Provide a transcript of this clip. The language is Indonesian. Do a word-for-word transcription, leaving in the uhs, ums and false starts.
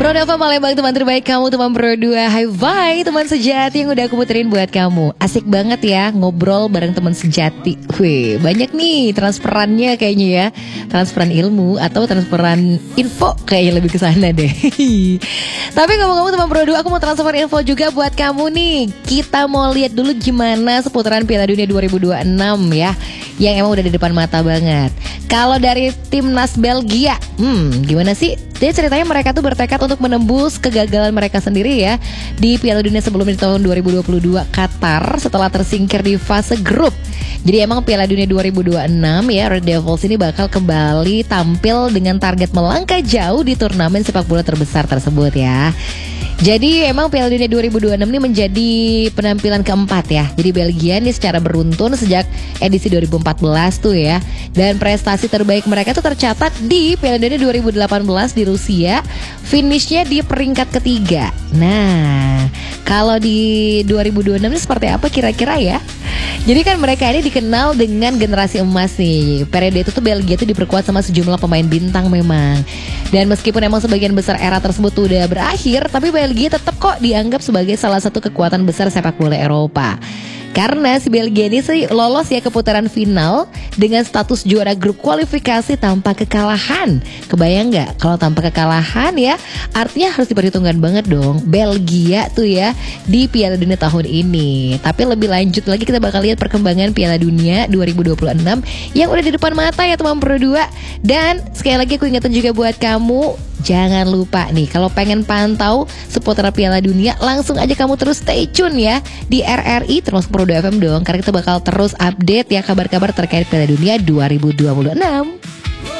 Pro Nova Palembang, teman terbaik kamu, teman Pro dua. Hai bye teman sejati yang udah aku puterin buat kamu. Asik banget ya ngobrol bareng teman sejati. Wih, banyak nih transferannya kayaknya ya. Transferan ilmu atau transferan info, kayaknya lebih ke sana deh. Tapi ngomong-ngomong teman Pro dua, aku mau transfer info juga buat kamu nih. Kita mau lihat dulu gimana seputaran Piala Dunia dua ribu dua puluh enam ya, yang emang udah di depan mata banget. Kalau dari timnas Belgia, hmm gimana sih? Dia ceritanya mereka tuh bertekad untuk menembus kegagalan mereka sendiri ya di Piala Dunia sebelumnya di tahun dua ribu dua puluh dua Qatar setelah tersingkir di fase grup. Jadi emang Piala Dunia dua ribu dua puluh enam ya, Red Devils ini bakal kembali tampil dengan target melangkah jauh di turnamen sepak bola terbesar tersebut ya. Jadi emang Piala Dunia dua ribu dua puluh enam ini menjadi penampilan keempat ya. Jadi Belgia ini secara beruntun sejak edisi dua ribu empat belas tuh ya. Dan prestasi terbaik mereka tuh tercatat di Piala Dunia dua ribu delapan belas di Rusia, finishnya di peringkat ketiga. Nah, kalau di dua ribu dua puluh enam ini seperti apa kira-kira ya? Jadi kan mereka ini dikenal dengan generasi emas nih. Periode itu tuh Belgia tuh diperkuat sama sejumlah pemain bintang memang. Dan meskipun emang sebagian besar era tersebut tuh udah berakhir, tapi Belgia tetap kok dianggap sebagai salah satu kekuatan besar sepak bola Eropa. Karena si Belgia ini sih lolos ya ke putaran final dengan status juara grup kualifikasi tanpa kekalahan. Kebayang nggak kalau tanpa kekalahan ya? Artinya harus diperhitungkan banget dong Belgia tuh ya di Piala Dunia tahun ini. Tapi lebih lanjut lagi kita bakal lihat perkembangan Piala Dunia dua ribu dua puluh enam yang udah di depan mata ya teman Pro dua. Dan sekali lagi aku ingetin juga buat kamu, jangan lupa nih kalau pengen pantau seputar Piala Dunia, langsung aja kamu terus stay tune ya di R R I termasuk Pro dua F M dong, karena kita bakal terus update ya kabar-kabar terkait Piala Dunia dua ribu dua puluh enam.